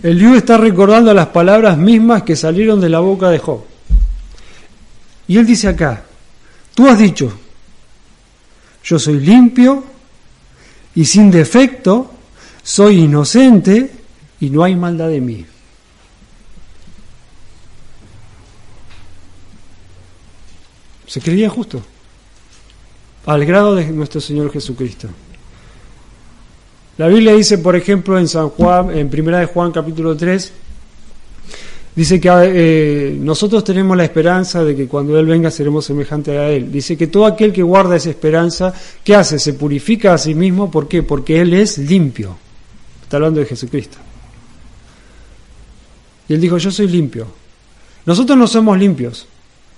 Eliú está recordando las palabras mismas que salieron de la boca de Job. Y él dice acá, tú has dicho, yo soy limpio y sin defecto, soy inocente y no hay maldad en mí. Se creía justo, al grado de nuestro Señor Jesucristo. La Biblia dice, por ejemplo, en San Juan, en Primera de Juan, capítulo 3, dice que nosotros tenemos la esperanza de que cuando Él venga seremos semejantes a Él. Dice que todo aquel que guarda esa esperanza, ¿qué hace? Se purifica a sí mismo. ¿Por qué? Porque Él es limpio. Está hablando de Jesucristo. Y Él dijo, yo soy limpio. Nosotros no somos limpios.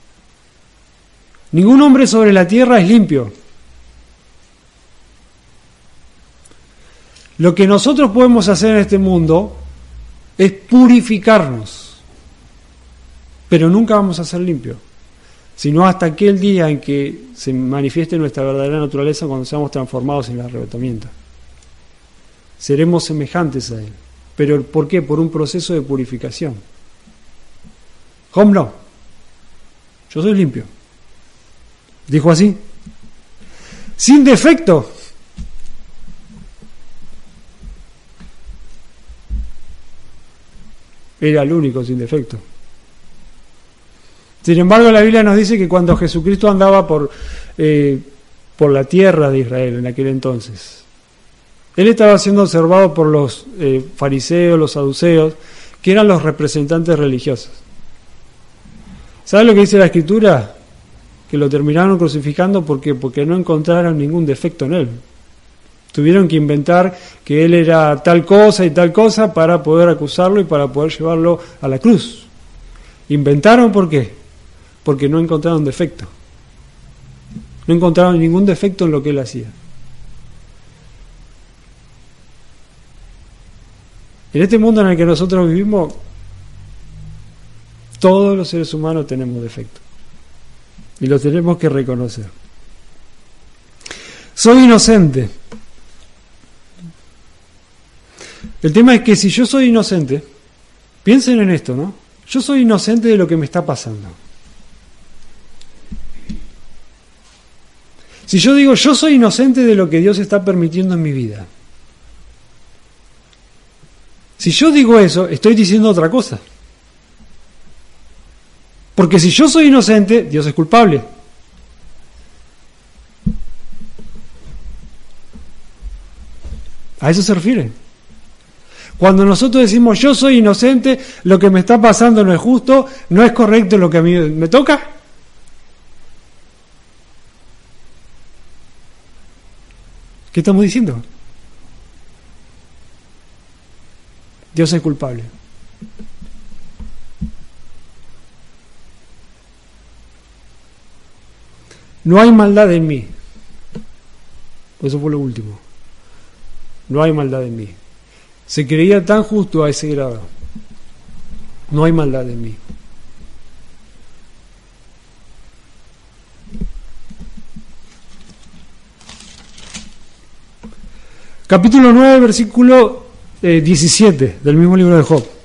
Ningún hombre sobre la tierra es limpio. Lo que nosotros podemos hacer en este mundo es purificarnos, pero nunca vamos a ser limpios, sino hasta aquel día en que se manifieste nuestra verdadera naturaleza, cuando seamos transformados en el arrebatamiento. Seremos semejantes a Él. ¿Pero por qué? Por un proceso de purificación. Job no. Yo soy limpio. Dijo así. Sin defecto. Era el único sin defecto. Sin embargo, la Biblia nos dice que cuando Jesucristo andaba por la tierra de Israel en aquel entonces, Él estaba siendo observado por los fariseos, los saduceos, que eran los representantes religiosos. ¿Sabe lo que dice la Escritura? Que lo terminaron crucificando porque no encontraron ningún defecto en Él. Tuvieron que inventar que Él era tal cosa y tal cosa para poder acusarlo y para poder llevarlo a la cruz. ¿Inventaron por qué? Porque no encontraron defecto. No encontraron ningún defecto en lo que Él hacía. En este mundo en el que nosotros vivimos, todos los seres humanos tenemos defectos. Y los tenemos que reconocer. Soy inocente. El tema es que si yo soy inocente, piensen en esto, ¿no? Yo soy inocente de lo que me está pasando. Si yo digo, yo soy inocente de lo que Dios está permitiendo en mi vida. Si yo digo eso, estoy diciendo otra cosa. Porque si yo soy inocente, Dios es culpable. A eso se refiere. Cuando nosotros decimos yo soy inocente, lo que me está pasando no es justo, no es correcto lo que a mí me toca. ¿Qué estamos diciendo? Dios es culpable. No hay maldad en mí. Eso fue lo último. No hay maldad en mí. Se creía tan justo a ese grado. No hay maldad en mí. Capítulo 9, versículo 17 del mismo libro de Job.